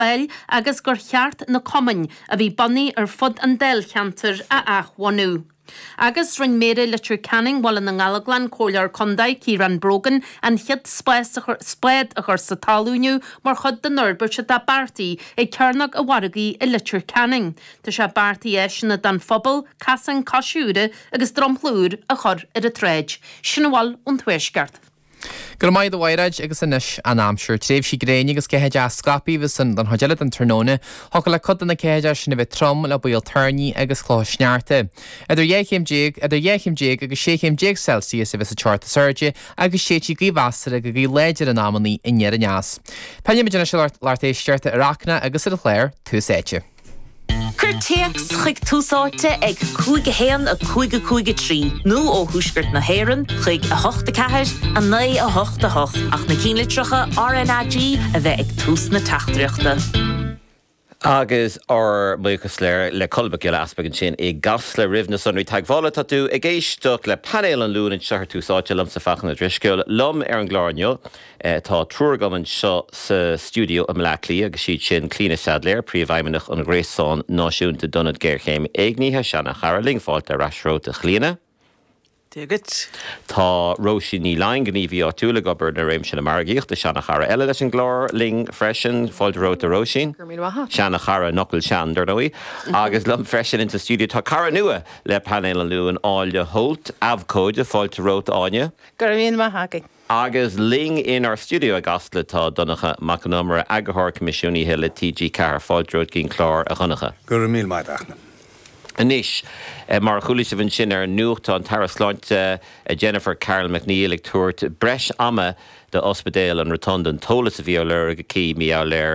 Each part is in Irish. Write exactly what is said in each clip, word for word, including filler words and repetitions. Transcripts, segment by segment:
bail agus gur cheart na comain a bhí bunny ar fud an del cheantar a achhainú. Agus rin mére litir canning wal na ngalaglan cóilear condai Kieran Brogan an chiad spléad a chur sa talúniu mar chud den nurbert se da bartaí ag cearnach a waragaí i litir canning. Tá se bartaí éisina dan phobal, casan casiúre agus dromplúr a chur ar a tréid. Sinna an thuisgart. Gur maiid bhhaid agus inis an amsúr tréimh si gréine agus céhéide a scapi vis san don hodeile an tróna, hoca le cod na céhéide sinna bheith trom le buil tarní agus chlá snearta. Idir dhéichéim déag, idir dhéichéim déag agus séchéim déag Celsius a vis a charta surge agus sétí gí bhasar a go gí léidir an ammaní in near an neas. Peine me se lartéisteirta arachna agus a chléir tú séite. Cur teacs chuig túsáte ag cúige héan a cúige cúige trí. Nó ó thuisgurt na héireann chuig a hochta ceathir a naí a hochta hoch ach na cínlitricha R N A G a bheith ag tús na tachtreachta. Agus ar buchas léir le colbach le aspagin sin i gas le rih na sunraí teaghála tatú ag éisteach le panéil an lún in seair túsáte lom sa fachan na drisceil lom ar an glárneo tá trúrgaman seo sa stúdio am leclí agus siad sin clína sadléir príomhhaimeach an gréasán náisiúnta Donald Géirchéim éagníthe seanna chara lingfáilte rasróta chlína. Tegad. Tá Róisín ní lein gníomhí á túla gobar na réim sin na margaíocht a seanna chara eile leis an glár ling freisin fáilteróta Róisín. Seanna chara nocil sean dardóí. Agus lum freisin into stúdio tá cara nua le panéil an luúin áile Holt, abhcóide fáilteróta áine. Gurmíon maithagaigh. Agus ling in our studio a gasla tá donacha macanumra agahar comisiúníthe le T G Carr fáilterót gin chlár a chunacha. Gurmíon maithachna. Anis, mar chuúlis a bhain sin ar nuachta an Tara Sláinte Jennifer Carroll McNeil ag tuairt breis ama de ospedéal an rotunda an tólas a bhí á léir go cí mí á léir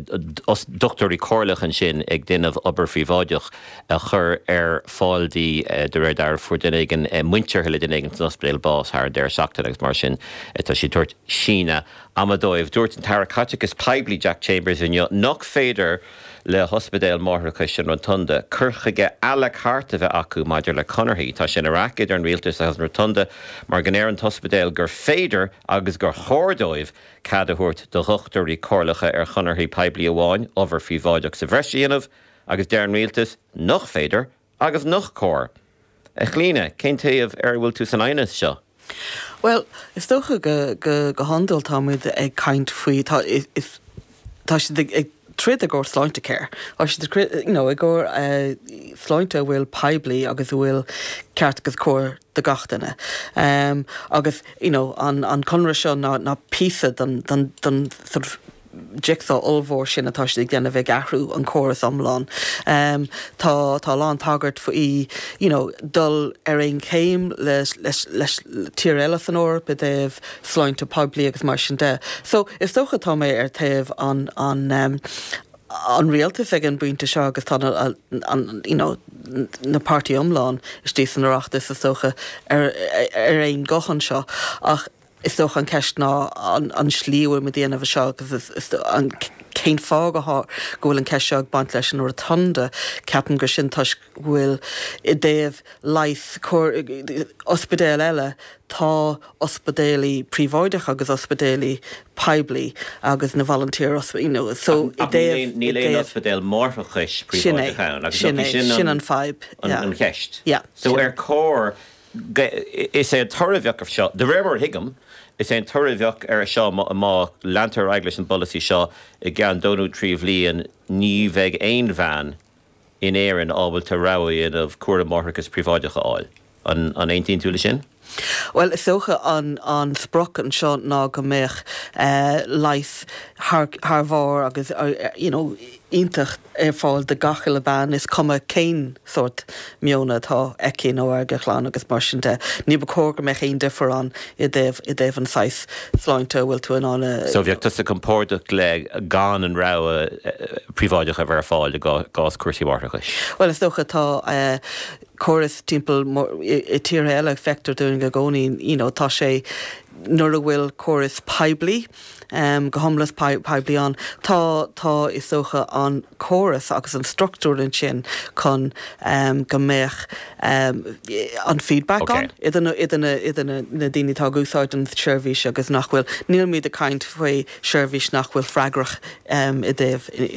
doctorí córlach an sin ag duineh obair fhíomháideach a chur ar fáildaí de réir dar fuair duine an muintear le duine an ospedéal bás thar déir seachtain agus mar sin tá sí tuairt sína amadóibh dúirt an Tara Caite agus peibli Jack Chambers in nach féidir le hospedéal máthacha sin rotunda curchaige ala carta bheith acu maidir le conarthaí tá sin araicead ar an rialtas an rotunda mar gan éir an hospedéal gur féidir agus gur chórdóibh cad a thuirt do thuchtarí córlacha ar conarthaí peibli amháin over fhíomháideach sa bhreisíanamh agus deir an rialtas nach féidir agus nach cór. A chlíne, cén taobh ar bhfuil tú san aonas seo? Well, is dócha go go go handal támuid ag caint faoi tá is tá si ag trid a gur sláinte céir. Or si you know, a gur uh, sláinte bhfuil peibli agus bhfuil ceart agus cór de gachtainna. Um, agus, you know, an, an conra seo ná, ná písa dan, dan, dan sort of jigsaw olmhór sin atá si déanamh bheith ahrú an choras amláin. Um, tá tá lán tagart faoi, you know, dul ar ein céim leis leis leis tír eile an óir be déobh sláinte peibli agus mar sin de. So is dócha tá mé ar taobh an an um, an rialtas ag an buinte seo agus tá an, you know, na pártaí amláin is tí san oireachtas is dócha ar ar ein gochan seo ach is doch an ceist ná an, an slíúil me déanamh seo agus is, is an céin fág a gohfuil an ceist seag bant leis an rotunda ceapan gur sin tuis bhfuil i déobh leith ospedéal eile tá ospedéalaí príomhháideach agus ospedéalaí peibli agus na volunteer you know, so i déobh ní léon ospedéal mórthachais príomhháideach agus sin an fáib an cheist. Yeah. So ar cór is é an toirmheach of seo de rémar hiigem is é an toirmheach ar seo má leantar Eagleis an policy seo i gceann donú tríomh líon ní bheith aon bhean in éireann ábhail tar raibh of cuara mórthachas príomhháideacha áil an an aontaíonn túla sin? Well, is socha an an sprochen seo ná go méich uh, leith haar haar bhór agus uh, you know intach ar fáil de gachil ban is cuma céin sort miona tá ecin ó airge chláán agus mar sin de ní becór go méich aon difer an i déobh i déobh an sais sláinte bhfuil tú an So bheoh tusa compórdaach le gan an rá príomhháideach a bhar fáil de gás cuasaí mórthachais? Well, is socha tá uh, choras timppel i tíre eile vector dún sin go gcónaí, you know, tá sé nuair a bhfuil choras peblií, um, go homlas peblií an, tá tá is socha an choras agus an structúr an sin chun um, go méich um, an feedback Okay. an. Idan idan na daoine tá gúsáid an seirbhís agus nach bhfuil níl míad a caint faoi seirbhís nach bhfuil freigrach um, i dtaobh